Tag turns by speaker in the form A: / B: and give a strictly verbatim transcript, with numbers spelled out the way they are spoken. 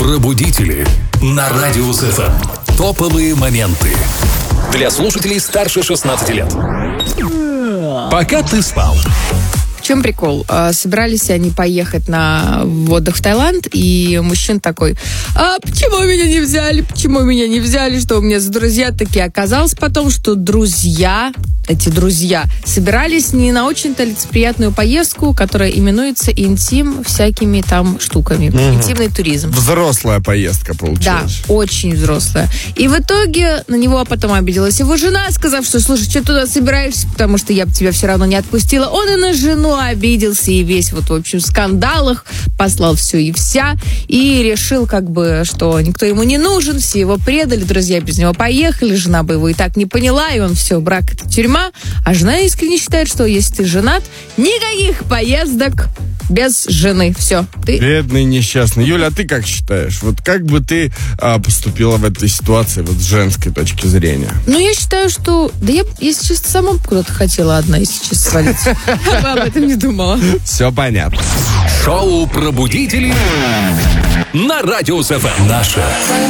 A: Пробудители на Радио СФМ. Топовые моменты для слушателей старше шестнадцати лет. Пока ты спал.
B: В чем прикол? Собирались они поехать на отдых в Таиланд, и мужчина такой: а почему меня не взяли? Почему меня не взяли? Что у меня за друзья такие? Оказалось потом, что друзья, эти друзья, собирались не на очень-то лицеприятную поездку, которая именуется интим всякими там штуками. Угу. Интимный туризм.
C: Взрослая поездка получилась.
B: Да, очень взрослая. И в итоге на него потом обиделась его жена, сказав, что: слушай, что ты туда собираешься, потому что я бы тебя все равно не отпустила. Он и на жену обиделся, и весь вот, в общем, в скандалах послал все и вся, и решил, как бы, что никто ему не нужен, все его предали, друзья без него поехали, жена бы его и так не поняла, и он все, брак — это тюрьма, а жена искренне считает, что если ты женат, никаких поездок без жены. Все. Ты...
C: Бедный, несчастный. Юля, а ты как считаешь? Вот как бы ты а, поступила в этой ситуации вот с женской точки зрения?
B: Ну, я считаю, что... Да я, если честно, сама куда-то хотела одна, если честно, свалиться. Я об этом не думала.
C: Все понятно.
A: Шоу «Пробудители» на Радио СФМ. Наша